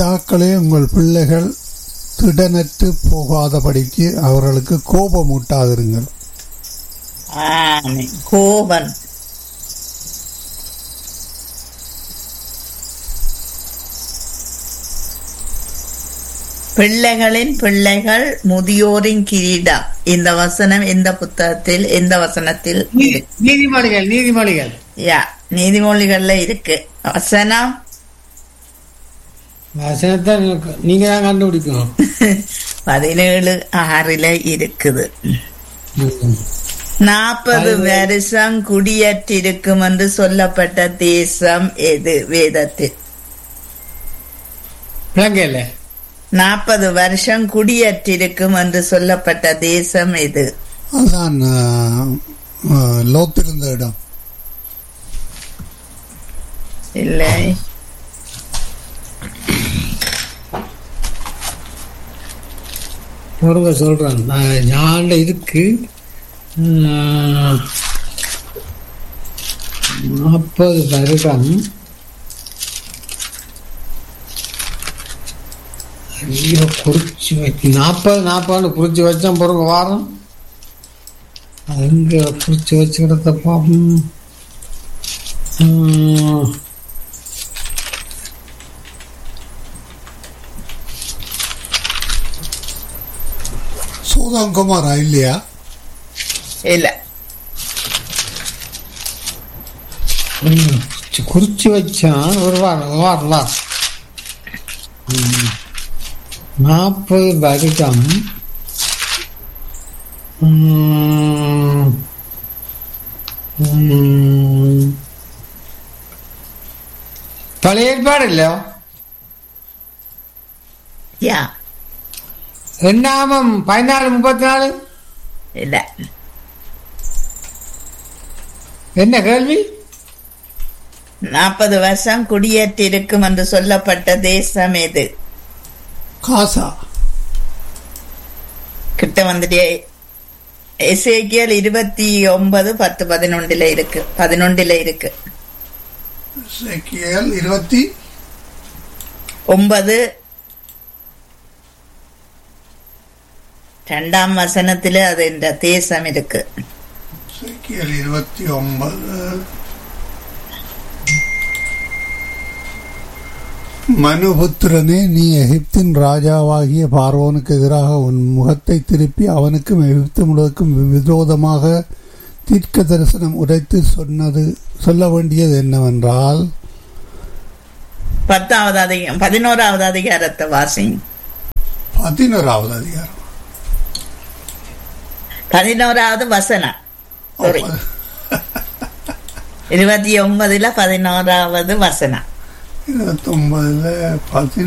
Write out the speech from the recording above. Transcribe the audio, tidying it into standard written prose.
பிதாக்களே, உங்கள் பிள்ளைகள் திடனற்று போகாதபடிக்கு அவர்களுக்கு கோபமூட்டாதிருங்கள். கோபம் பிள்ளைகளின் பிள்ளைகள் முதியோரின் கிரீடம். இந்த வசனம் எந்த புத்தகத்தில், எந்த வசனத்தில்? நீதிமொழிகள். நீதிமொழிகள்ல இருக்கு. வசனம் வசனத்தை நீங்க தான் கண்டுபிடிக்கணும். 17:6 இருக்குது. 40 வருஷம் குடியேற்றிருக்கும் என்று சொல்லப்பட்ட தேசம் எது வேதத்தில்? 40 வருஷம் குடியேற்றிருக்கும் என்று சொல்லப்பட்ட தேசம் எது? அதுதான் லோத்திருந்த இடம். இல்லை, சொல்றேன். ஞான இருக்கு 40 வருடம் குறிச்சு வச்சு 40 குறிச்சு வச்சேன். பொருங்க வாரம் அங்க குறிச்சு வச்சுக்கிட்டப்பா. சோதம் குமாரா இல்லையா? இல்ல, குறிச்சு வச்சான். ஒரு வாரம் 40 வருடம். பழைய ஏற்பாடு இல்லையோ? எண்ணாமம் 14:34. இல்ல. என்ன கேள்வி? 40 வருஷம் குடியேற்றிருக்கும் என்று சொல்லப்பட்ட தேசம் எது? காசா. கிட்ட வந்துட்டே. எசேக்கியேல் 29:10-11 இருக்கு. 11 இருக்கு. எசேக்கியேல் 29 2ஆம் வசனத்துல அது இந்த தேசம் இருக்கு. எசேக்கியேல் 29. மனுபுத்திரனே, நீ எகிப்தின் ராஜாவாகிய பார்வோனுக்கு எதிராக உன் முகத்தை திருப்பி அவனுக்கும் எகிப்து முழுவதுக்கும் விரோதமாக தீர்க்க தரிசனம் உரைத்து சொல்ல வேண்டியது என்னவென்றால், 11வது அதிகாரத்தை வாசிங்க. 11வது அதிகாரம் 11வது வசனம். 29 11வது வசனம். 29